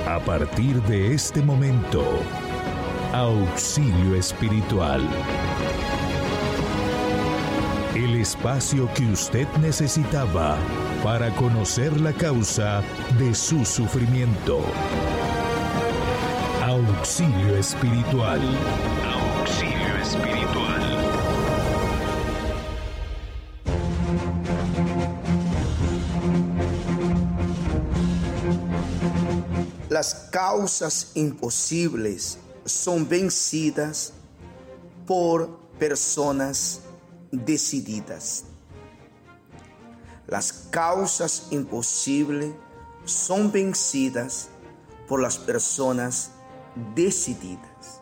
A partir de este momento, Auxilio Espiritual. El espacio que usted necesitaba para conocer la causa de su sufrimiento. Auxilio Espiritual. Auxilio Espiritual. Las causas imposibles son vencidas por personas decididas. Las causas imposibles son vencidas por las personas decididas.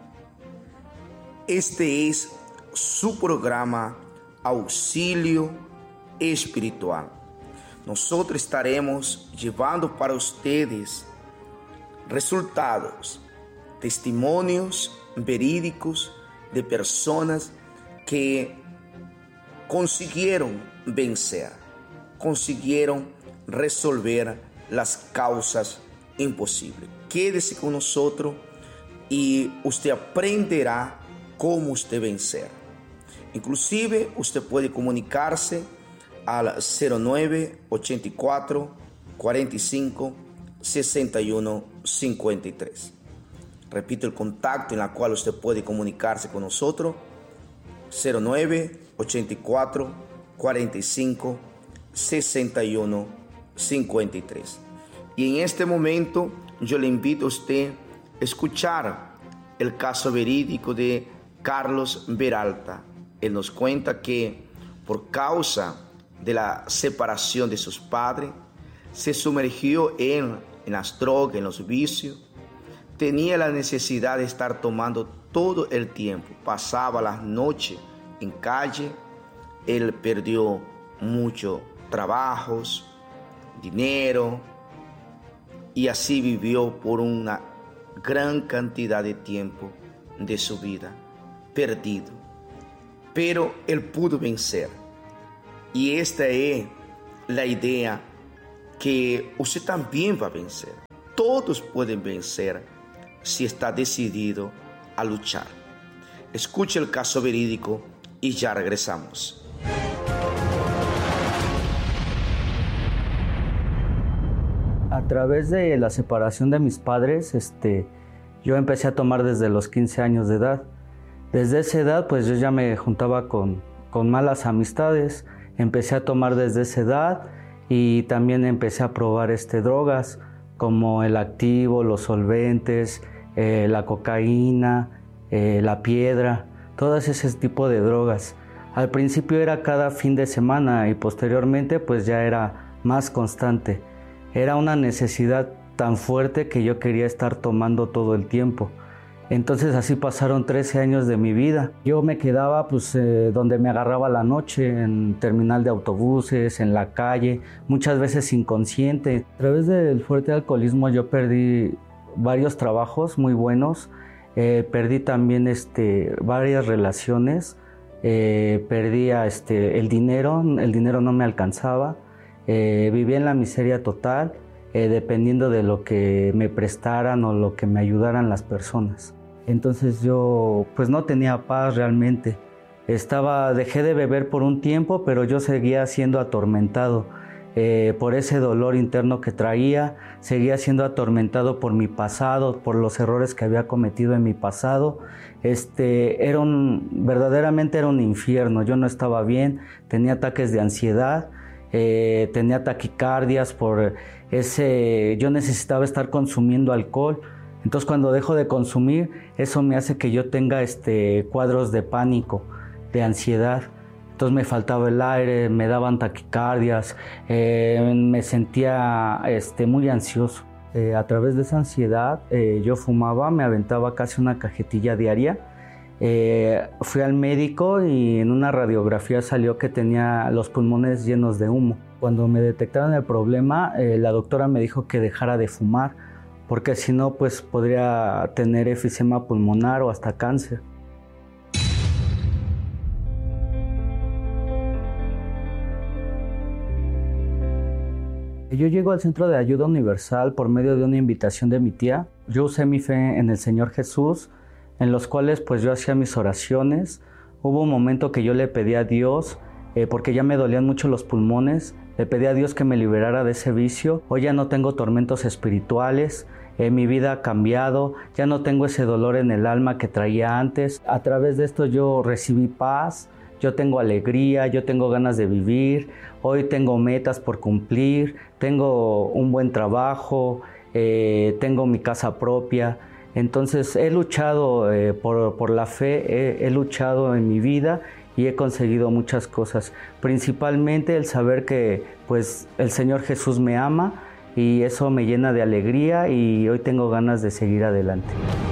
Este es su programa Auxilio Espiritual. Nosotros estaremos llevando para ustedes resultados, testimonios verídicos de personas que consiguieron vencer, consiguieron resolver las causas imposibles. Quédese con nosotros y usted aprenderá cómo usted vencer. Inclusive usted puede comunicarse al 0984 45 61 53. Repito el contacto en el cual usted puede comunicarse con nosotros: 0984 45 61 53. Y en este momento yo le invito a usted a escuchar el caso verídico de Carlos Beralta. Él nos cuenta que por causa de la separación de sus padres, se sumergió en las drogas, en los vicios. Tenía la necesidad de estar tomando todo el tiempo. Pasaba las noches en calle. Él perdió muchos trabajos, dinero, y así vivió por una gran cantidad de tiempo de su vida perdido. Pero él pudo vencer. Y esta es la idea, que usted también va a vencer. Todos pueden vencer si está decidido a luchar. Escuche el caso verídico y ya regresamos. A través de la separación de mis padres, yo empecé a tomar desde los 15 años de edad. Desde esa edad, pues yo ya me juntaba con malas amistades. Empecé a tomar desde esa edad y también empecé a probar drogas como el activo, los solventes, la cocaína, la piedra, todas ese tipo de drogas. Al principio era cada fin de semana y posteriormente pues ya era más constante. Era una necesidad tan fuerte que yo quería estar tomando todo el tiempo. Entonces así pasaron 13 años de mi vida. Yo me quedaba donde me agarraba la noche, en terminal de autobuses, en la calle, muchas veces inconsciente. A través del fuerte alcoholismo yo perdí varios trabajos muy buenos, perdí también varias relaciones, perdía el dinero no me alcanzaba, vivía en la miseria total, dependiendo de lo que me prestaran o lo que me ayudaran las personas. Entonces yo pues no tenía paz realmente. Dejé de beber por un tiempo, pero yo seguía siendo atormentado por ese dolor interno que traía, seguía siendo atormentado por mi pasado, por los errores que había cometido en mi pasado. Verdaderamente era un infierno. Yo no estaba bien, tenía ataques de ansiedad, tenía taquicardias yo necesitaba estar consumiendo alcohol. Entonces cuando dejo de consumir, eso me hace que yo tenga cuadros de pánico, de ansiedad. Entonces me faltaba el aire, me daban taquicardias, me sentía muy ansioso. A través de esa ansiedad yo fumaba, me aventaba casi una cajetilla diaria. Fui al médico y en una radiografía salió que tenía los pulmones llenos de humo. Cuando me detectaron el problema, la doctora me dijo que dejara de fumar, porque si no, pues podría tener efisema pulmonar o hasta cáncer. Yo llego al Centro de Ayuda Universal por medio de una invitación de mi tía. Yo usé mi fe en el Señor Jesús, en los cuales pues yo hacía mis oraciones. Hubo un momento que yo le pedí a Dios, porque ya me dolían mucho los pulmones, le pedí a Dios que me liberara de ese vicio. Hoy ya no tengo tormentos espirituales, mi vida ha cambiado, ya no tengo ese dolor en el alma que traía antes. A través de esto yo recibí paz, yo tengo alegría, yo tengo ganas de vivir, hoy tengo metas por cumplir, tengo un buen trabajo, tengo mi casa propia. Entonces he luchado por la fe, he luchado en mi vida y he conseguido muchas cosas, principalmente el saber que pues el Señor Jesús me ama y eso me llena de alegría y hoy tengo ganas de seguir adelante.